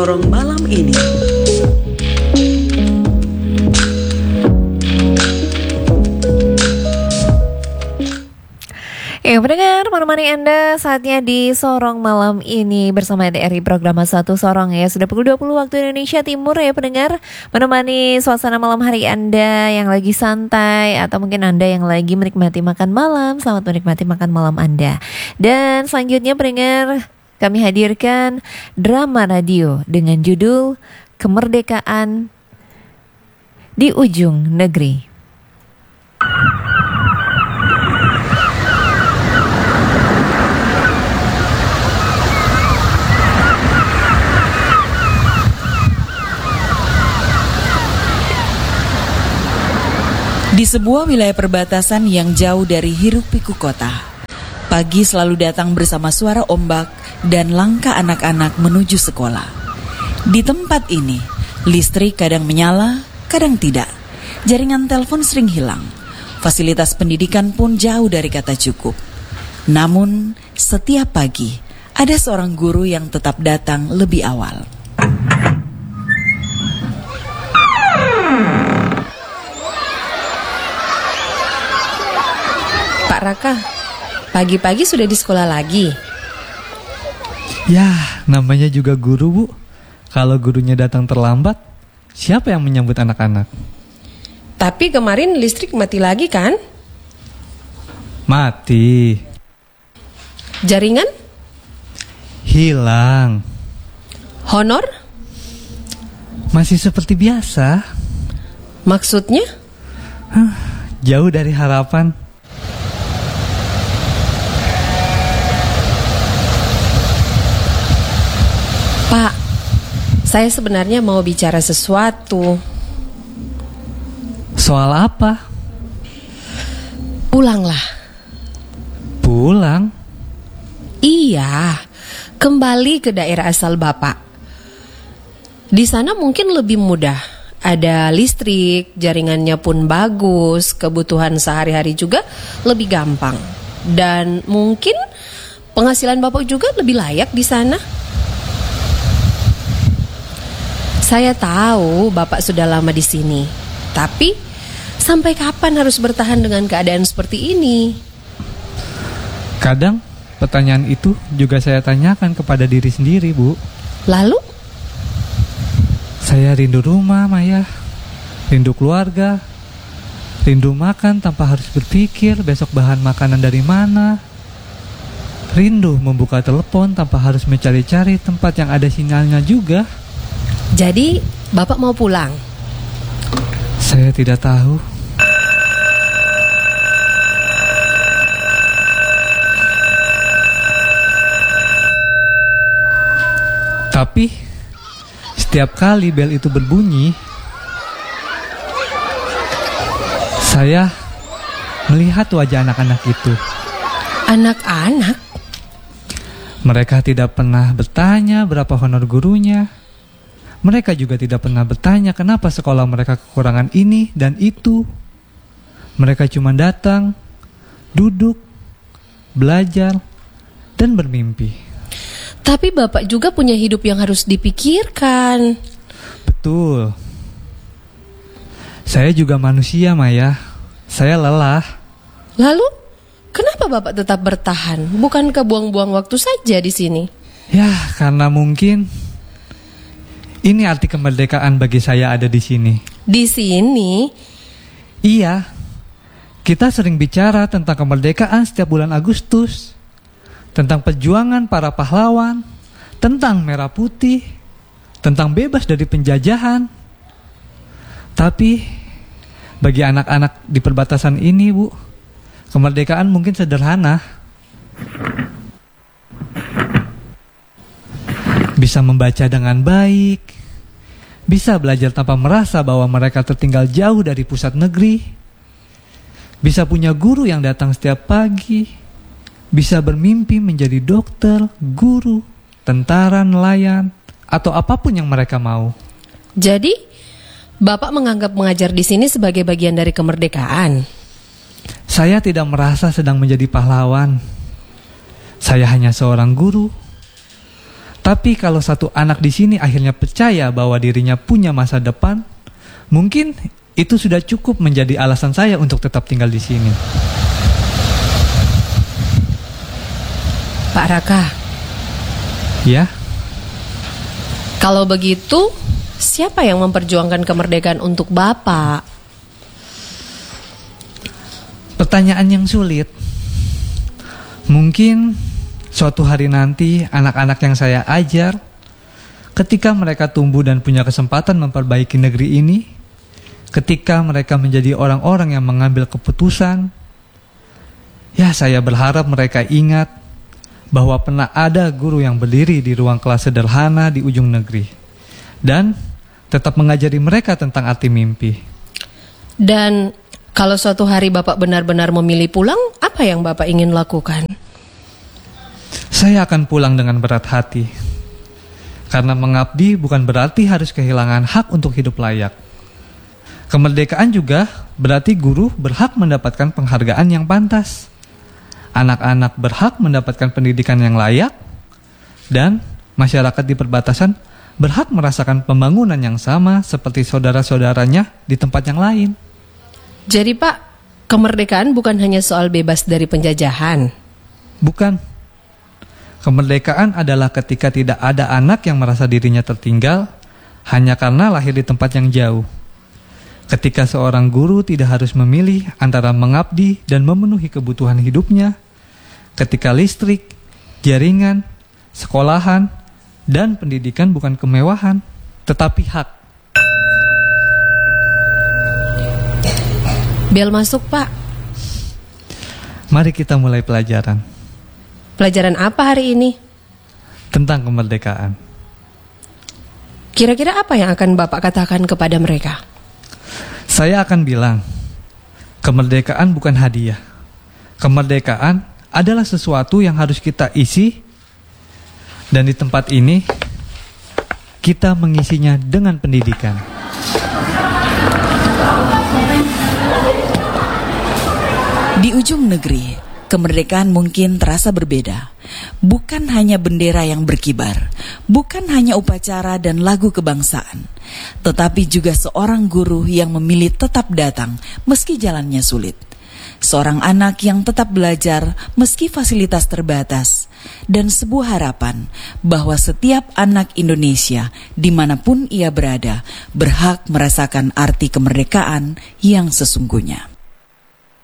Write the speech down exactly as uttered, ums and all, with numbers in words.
Sorong malam ini. Ya, pendengar, menemani Anda saatnya di Sorong malam ini bersama D R I Program satu Sorong ya. Sudah pukul dua puluh waktu Indonesia Timur ya pendengar. Menemani suasana malam hari Anda yang lagi santai atau mungkin Anda yang lagi menikmati makan malam. Selamat menikmati makan malam Anda. Dan selanjutnya pendengar, kami hadirkan drama radio dengan judul Kemerdekaan di Ujung Negeri. Di sebuah wilayah perbatasan yang jauh dari hiruk-pikuk kota, pagi selalu datang bersama suara ombak dan langkah anak-anak menuju sekolah. Di tempat ini, listrik kadang menyala, kadang tidak. Jaringan telepon sering hilang. Fasilitas pendidikan pun jauh dari kata cukup. Namun, setiap pagi, ada seorang guru yang tetap datang lebih awal. Pak Raka, pagi-pagi sudah di sekolah lagi? Ya, namanya juga guru, Bu. Kalau gurunya datang terlambat, siapa yang menyambut anak-anak? Tapi kemarin listrik mati lagi kan? Mati. Jaringan? Hilang. Honor? Masih seperti biasa. Maksudnya? Huh, jauh dari harapan. Pak, saya sebenarnya mau bicara sesuatu. Soal apa? Pulanglah. Pulang? Iya, kembali ke daerah asal Bapak. Di sana mungkin lebih mudah. Ada listrik, jaringannya pun bagus, kebutuhan sehari-hari juga lebih gampang. Dan mungkin penghasilan Bapak juga lebih layak di sana. Saya tahu Bapak sudah lama di sini, tapi sampai kapan harus bertahan dengan keadaan seperti ini? Kadang pertanyaan itu juga saya tanyakan kepada diri sendiri, Bu. Lalu? Saya rindu rumah, Maya. Rindu keluarga. Rindu makan tanpa harus berpikir besok bahan makanan dari mana. Rindu membuka telepon tanpa harus mencari-cari tempat yang ada sinyalnya juga. Jadi, Bapak mau pulang? Saya tidak tahu. Tapi, setiap kali bel itu berbunyi, saya melihat wajah anak-anak itu. Anak-anak? Mereka tidak pernah bertanya berapa honor gurunya. Mereka juga tidak pernah bertanya kenapa sekolah mereka kekurangan ini dan itu. Mereka cuma datang, duduk, belajar, dan bermimpi. Tapi Bapak juga punya hidup yang harus dipikirkan. Betul. Saya juga manusia, Maya. Saya lelah. Lalu, kenapa Bapak tetap bertahan? Bukankah buang-buang waktu saja di sini? Ya, karena mungkin ini arti kemerdekaan bagi saya ada di sini. Di sini? Iya. Kita sering bicara tentang kemerdekaan setiap bulan Agustus. Tentang perjuangan para pahlawan. Tentang merah putih. Tentang bebas dari penjajahan. Tapi bagi anak-anak di perbatasan ini, Bu, kemerdekaan mungkin sederhana. Bisa membaca dengan baik, bisa belajar tanpa merasa bahwa mereka tertinggal jauh dari pusat negeri, bisa punya guru yang datang setiap pagi, bisa bermimpi menjadi dokter, guru, tentara, nelayan, atau apapun yang mereka mau. Jadi, Bapak menganggap mengajar di sini sebagai bagian dari kemerdekaan? Saya tidak merasa sedang menjadi pahlawan. Saya hanya seorang guru. Tapi kalau satu anak di sini akhirnya percaya bahwa dirinya punya masa depan, mungkin itu sudah cukup menjadi alasan saya untuk tetap tinggal di sini. Pak Raka. Ya? Kalau begitu, siapa yang memperjuangkan kemerdekaan untuk Bapak? Pertanyaan yang sulit. Mungkin suatu hari nanti anak-anak yang saya ajar, ketika mereka tumbuh dan punya kesempatan memperbaiki negeri ini, ketika mereka menjadi orang-orang yang mengambil keputusan, ya saya berharap mereka ingat bahwa pernah ada guru yang berdiri di ruang kelas sederhana di ujung negeri dan tetap mengajari mereka tentang arti mimpi. Dan kalau suatu hari Bapak benar-benar memilih pulang, apa yang Bapak ingin lakukan? Saya akan pulang dengan berat hati. Karena mengabdi bukan berarti harus kehilangan hak untuk hidup layak. Kemerdekaan juga berarti guru berhak mendapatkan penghargaan yang pantas. Anak-anak berhak mendapatkan pendidikan yang layak. Dan masyarakat di perbatasan berhak merasakan pembangunan yang sama seperti saudara-saudaranya di tempat yang lain. Jadi Pak, kemerdekaan bukan hanya soal bebas dari penjajahan. Bukan. Kemerdekaan adalah ketika tidak ada anak yang merasa dirinya tertinggal hanya karena lahir di tempat yang jauh. Ketika seorang guru tidak harus memilih antara mengabdi dan memenuhi kebutuhan hidupnya. Ketika listrik, jaringan, sekolahan, dan pendidikan bukan kemewahan, tetapi hak. Bel masuk, Pak. Mari kita mulai pelajaran. Pelajaran apa hari ini? Tentang kemerdekaan. Kira-kira apa yang akan Bapak katakan kepada mereka? Saya akan bilang, kemerdekaan bukan hadiah. Kemerdekaan adalah sesuatu yang harus kita isi, dan di tempat ini kita mengisinya dengan pendidikan. Di ujung negeri, kemerdekaan mungkin terasa berbeda. Bukan hanya bendera yang berkibar, bukan hanya upacara dan lagu kebangsaan, tetapi juga seorang guru yang memilih tetap datang meski jalannya sulit. Seorang anak yang tetap belajar meski fasilitas terbatas, dan sebuah harapan bahwa setiap anak Indonesia dimanapun ia berada berhak merasakan arti kemerdekaan yang sesungguhnya.